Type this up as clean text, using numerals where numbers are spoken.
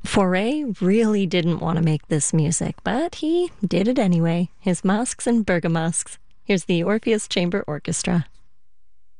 Fauré really didn't want to make this music, but he did it anyway. His masks and bergamasks. Here's the Orpheus Chamber Orchestra.